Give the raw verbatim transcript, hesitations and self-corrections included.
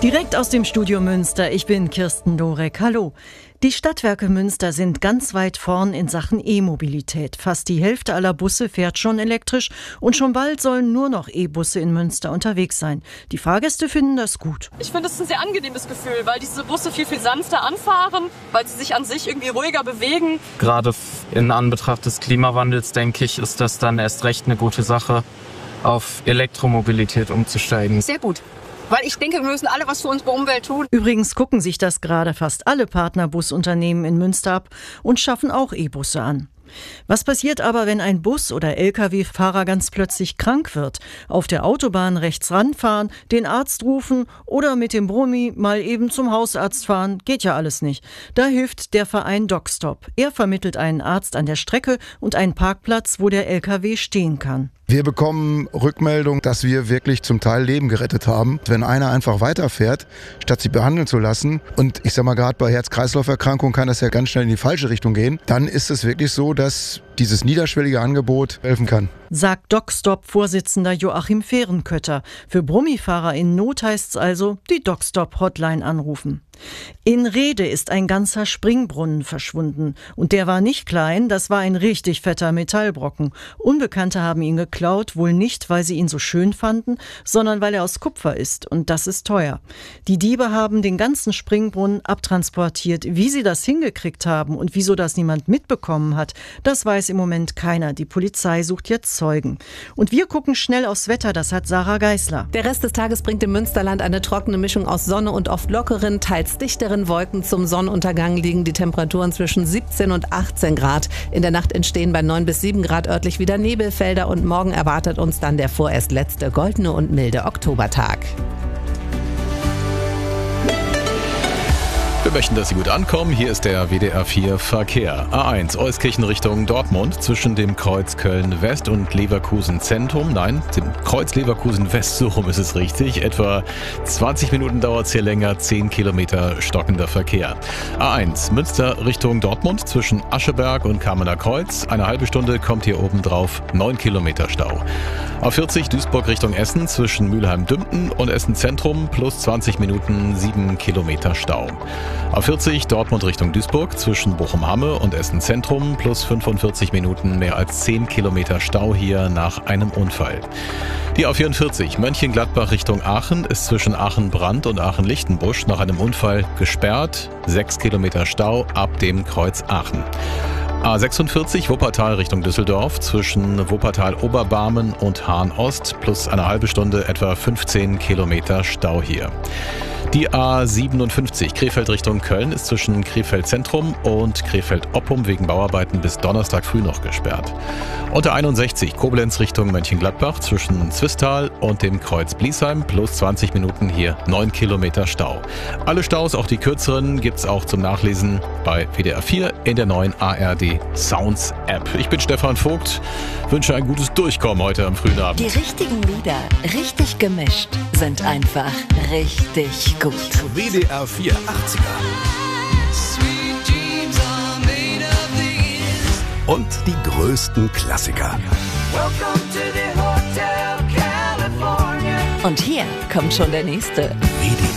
Direkt aus dem Studio Münster, ich bin Kirsten Dorek. Hallo. Die Stadtwerke Münster sind ganz weit vorn in Sachen E-Mobilität. Fast die Hälfte aller Busse fährt schon elektrisch und schon bald sollen nur noch E-Busse in Münster unterwegs sein. Die Fahrgäste finden das gut. Ich finde es ein sehr angenehmes Gefühl, weil diese Busse viel, viel sanfter anfahren, weil sie sich an sich irgendwie ruhiger bewegen. Gerade in Anbetracht des Klimawandels, denke ich, ist das dann erst recht eine gute Sache, auf Elektromobilität umzusteigen. Sehr gut. Weil ich denke, wir müssen alle was für unsere Umwelt tun. Übrigens gucken sich das gerade fast alle Partnerbusunternehmen in Münster ab und schaffen auch E-Busse an. Was passiert aber, wenn ein Bus- oder L K W-Fahrer ganz plötzlich krank wird? Auf der Autobahn rechts ranfahren, den Arzt rufen oder mit dem Brummi mal eben zum Hausarzt fahren? Geht ja alles nicht. Da hilft der Verein DocStop. Er vermittelt einen Arzt an der Strecke und einen Parkplatz, wo der L K W stehen kann. Wir bekommen Rückmeldung, dass wir wirklich zum Teil Leben gerettet haben. Wenn einer einfach weiterfährt, statt sich behandeln zu lassen, und ich sag mal, gerade bei Herz-Kreislauf-Erkrankungen kann das ja ganz schnell in die falsche Richtung gehen, dann ist es wirklich so, dass dieses niederschwellige Angebot helfen kann. Sagt DocStop-Vorsitzender Joachim Fehrenkötter. Für Brummifahrer in Not heißt es also, die DocStop-Hotline anrufen. In Rhede ist ein ganzer Springbrunnen verschwunden. Und der war nicht klein, das war ein richtig fetter Metallbrocken. Unbekannte haben ihn geklaut, wohl nicht, weil sie ihn so schön fanden, sondern weil er aus Kupfer ist. Und das ist teuer. Die Diebe haben den ganzen Springbrunnen abtransportiert. Wie sie das hingekriegt haben und wieso das niemand mitbekommen hat, das weiß im Moment keiner. Die Polizei sucht jetzt Zeugen. Und wir gucken schnell aufs Wetter, das hat Sarah Geisler. Der Rest des Tages bringt im Münsterland eine trockene Mischung aus Sonne und oft lockeren, teils dichteren Wolken. Zum Sonnenuntergang liegen die Temperaturen zwischen siebzehn und achtzehn Grad. In der Nacht entstehen bei neun bis sieben Grad örtlich wieder Nebelfelder und morgen erwartet uns dann der vorerst letzte goldene und milde Oktobertag. Wir möchten, dass Sie gut ankommen. Hier ist der W D R vier Verkehr. A eins, Euskirchen Richtung Dortmund, zwischen dem Kreuz Köln-West und Leverkusen-Zentrum. Nein, dem Kreuz Leverkusen-West, so rum ist es richtig. Etwa zwanzig Minuten dauert es hier länger, zehn Kilometer stockender Verkehr. A eins, Münster Richtung Dortmund, zwischen Ascheberg und Kamener Kreuz. Eine halbe Stunde kommt hier oben drauf, neun Kilometer Stau. A vierzig, Duisburg Richtung Essen, zwischen Mülheim-Dümpen und Essen-Zentrum, plus zwanzig Minuten, sieben Kilometer Stau. A vierzig, Dortmund Richtung Duisburg, zwischen Bochum-Hamme und Essen-Zentrum, plus fünfundvierzig Minuten, mehr als zehn Kilometer Stau hier nach einem Unfall. Die A vierundvierzig, Mönchengladbach Richtung Aachen, ist zwischen Aachen-Brand und Aachen-Lichtenbusch nach einem Unfall gesperrt, sechs Kilometer Stau ab dem Kreuz Aachen. A sechsundvierzig, Wuppertal Richtung Düsseldorf, zwischen Wuppertal-Oberbarmen und Hahn-Ost, plus eine halbe Stunde, etwa fünfzehn Kilometer Stau hier. Die A siebenundfünfzig, Krefeld Richtung Köln, ist zwischen Krefeld Zentrum und Krefeld Oppum wegen Bauarbeiten bis Donnerstag früh noch gesperrt. Und der einundsechzig, Koblenz Richtung Mönchengladbach, zwischen Zwistal und dem Kreuz Bliesheim, plus zwanzig Minuten hier, neun Kilometer Stau. Alle Staus, auch die kürzeren, gibt's auch zum Nachlesen bei W D R vier in der neuen A R D Sounds App. Ich bin Stefan Vogt, wünsche ein gutes Durchkommen heute am frühen Abend. Die richtigen Lieder, richtig gemischt, sind einfach richtig gut. W D R vier achtziger. Und die größten Klassiker. Und hier kommt schon der nächste. W D R